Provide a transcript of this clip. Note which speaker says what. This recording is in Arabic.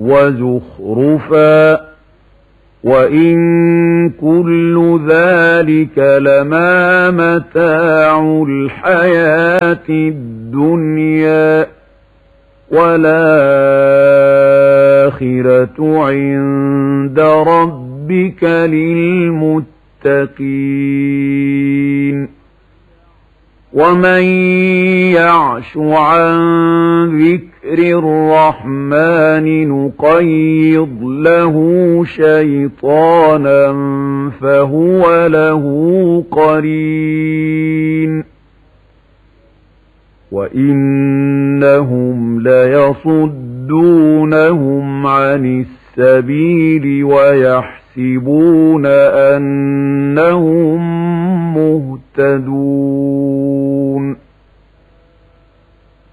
Speaker 1: وزخرفا وإن كل ذلك لما متاع الحياة الدنيا والآخرة عند ربك للمتقين ومن يعش عن ذكر الرحمن نقيض له شيطانا فهو له قرين وإنهم ليصدونهم عن السبيل ويحسبون أنهم مهتدون